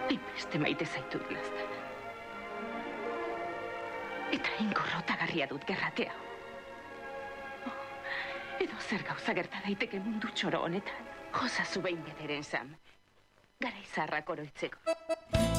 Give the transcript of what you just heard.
Beste maite zaitu Laztan. Eta ingorrotagarria dut gerratea. Edo zer gauza gerta daiteke mundu txoro honetan. Jozazu behin bederen, Sam. Garai zaharrak oroitzeko.